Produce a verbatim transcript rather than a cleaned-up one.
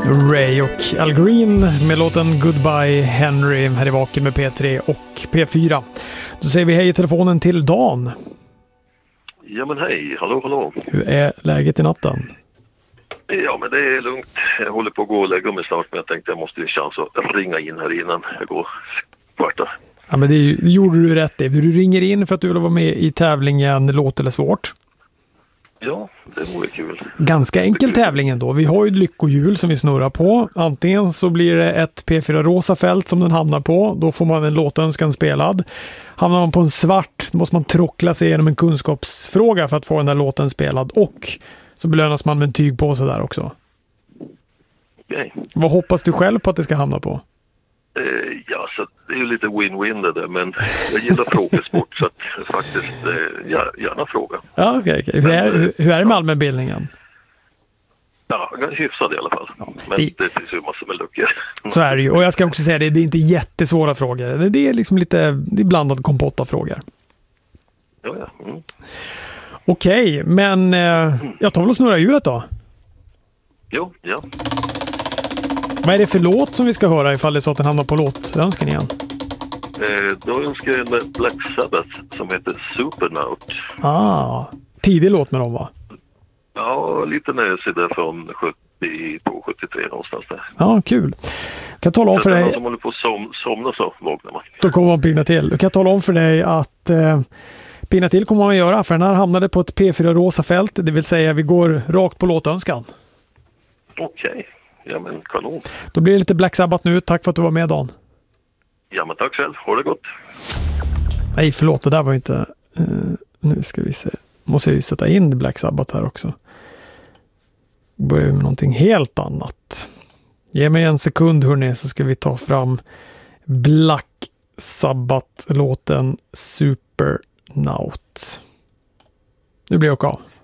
Ray och Al Green med låten Goodbye Henry här i Vaken med P tre och P fyra. Då säger vi hej i telefonen till Dan. Ja men hej, hallå hallå. Hur är läget i natten? Ja men det är lugnt. Jag håller på att gå och lägga mig snart, men jag tänkte jag måste ju chans att ringa in här innan jag går kvarta. Ja men det, är, det gjorde du rätt i. Du ringer in för att du vill vara med i tävlingen Låt eller svårt. Ja, det vore kul. Ganska enkel tävling ändå. Vi har ju ett lyckohjul som vi snurrar på. Antingen så blir det ett P fyra rosa fält som den hamnar på. Då får man en låtönskan spelad. Hamnar man på en svart, då måste man trockla sig igenom en kunskapsfråga för att få den där låten spelad. Och så belönas man med en tygpåse där också. Okej. Vad hoppas du själv på att det ska hamna på? Eh, ja, så det är ju lite win-win det där, men jag gillar frågesport så att faktiskt, eh, ja, gärna fråga. Ja, okej. Okay, okay. Hur, är, hur, hur är det med allmänbildningen? Ja, hyfsad i alla fall. Ja, men det, det finns ju massor med luckor. Så är det ju. Och jag ska också säga det, det är inte jättesvåra frågor. Det är liksom lite det är blandad kompott av frågor. Ja, ja. Mm. Okej, okay, men eh, jag tar väl och snurra hjulet då? Jo, ja. Vad är det för låt som vi ska höra ifall det är så att den hamnar på låtönskan igen? Eh, då önskar jag en Black Sabbath som heter Supernaut. Ah, tidig låt med dem va? Ja, lite nösig där från sjuttio sjuttiotre någonstans där. Ja, kul. Jag kan tala om för dig... Den som håller på att som, somna så vaknar man. Då kommer man pigna till. Jag kan tala om för dig att eh, pigna till kommer man att göra, för den här hamnade på ett P fyra rosa fält, det vill säga vi går rakt på låtönskan. Okej. Okay. Ja men kanon. Då blir det lite Black Sabbath nu. Tack för att du var med Dan. Ja men tack själv. Ha det gott. Nej förlåt, det där var inte... Uh, nu ska vi se. Måste jag ju sätta in Black Sabbath här också. Börjar med någonting helt annat. Ge mig en sekund hörni, så ska vi ta fram Black Sabbath-låten Supernaut. Nu blir jag av.